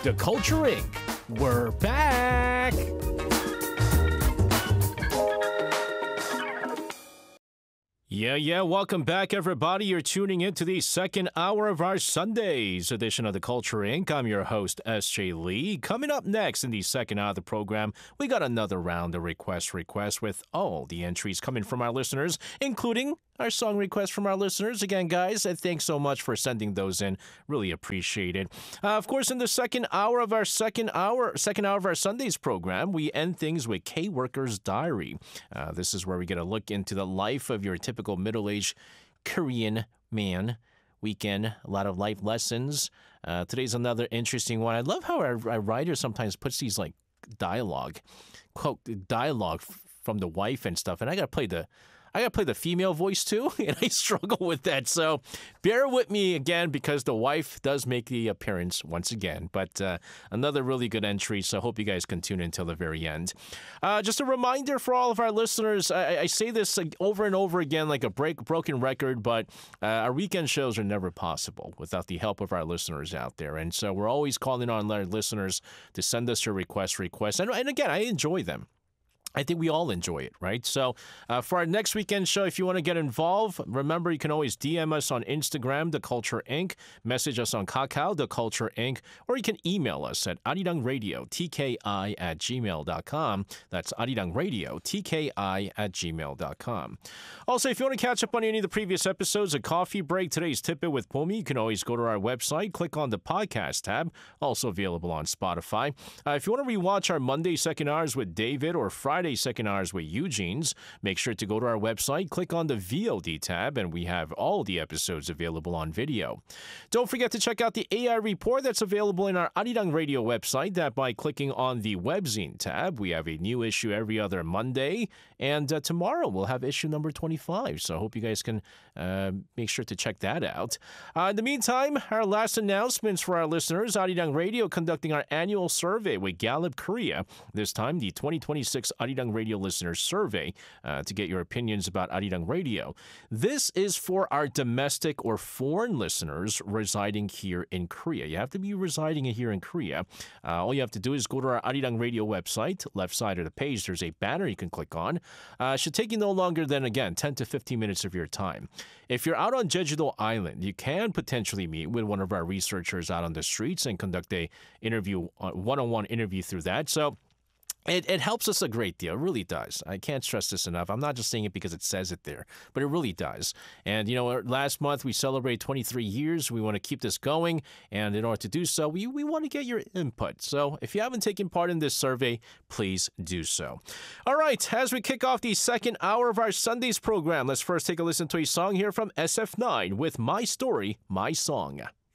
The Culture Inc. We're back! Yeah, welcome back, everybody. You're tuning in to the second hour of our Sundays edition of The Culture Inc. I'm your host, S.J. Lee. Coming up next in the second hour of the program, we got another round of requests with all the entries coming from our listeners, including our song requests from our listeners. Again, guys, thanks so much for sending those in. Really appreciate it. Of course, in the second hour of our Sundays program, we end things with K-Worker's Diary. This is where we get a look into the life of your typical middle-aged Korean man. Weekend, a lot of life lessons. Today's another interesting one. I love how our writer sometimes puts these like dialogue from the wife and stuff, and I gotta play the female voice too, and I struggle with that. So bear with me again because the wife does make the appearance once again. But another really good entry, so I hope you guys can tune in until the very end. Just a reminder for all of our listeners, I say this over and over again like a broken record, but our weekend shows are never possible without the help of our listeners out there. And so we're always calling on our listeners to send us your requests. And again, I enjoy them. I think we all enjoy it, right? So for our next weekend show, if you want to get involved, remember you can always DM us on Instagram, The Culture Inc., message us on Kakao, The Culture Inc., or you can email us at arirangradio@tki@gmail.com. That's arirangradio@tki@gmail.com. Also, if you want to catch up on any of the previous episodes of Coffee Break, today's Tip It with Pumi, you can always go to our website, click on the podcast tab, also available on Spotify. If you want to rewatch our Monday second hours with David or Friday second hours with Eugene's, make sure to go to our website, click on the VOD tab, and we have all the episodes available on video. Don't forget to check out the AI report that's available in our Arirang Radio website. That by clicking on the webzine tab. We have a new issue every other Monday, and tomorrow we'll have issue number 25. So I hope you guys can make sure to check that out. In the meantime, our last announcements for our listeners: Arirang Radio conducting our annual survey with Gallup Korea. This time, the 2026 Arirang Radio Listeners Survey to get your opinions about Arirang Radio. This is for our domestic or foreign listeners residing here in Korea. You have to be residing here in Korea. All you have to do is go to our Arirang Radio website. Left side of the page, there's a banner you can click on. It should take you no longer than, again, 10 to 15 minutes of your time. If you're out on Jeju-do Island, you can potentially meet with one of our researchers out on the streets and conduct a one-on-one interview through that. So It helps us a great deal. It really does. I can't stress this enough. I'm not just saying it because it says it there, but it really does. And, last month we celebrated 23 years. We want to keep this going. And in order to do so, we want to get your input. So if you haven't taken part in this survey, please do so. All right. As we kick off the second hour of our Sundays program, let's first take a listen to a song here from SF9 with My Story, My Song.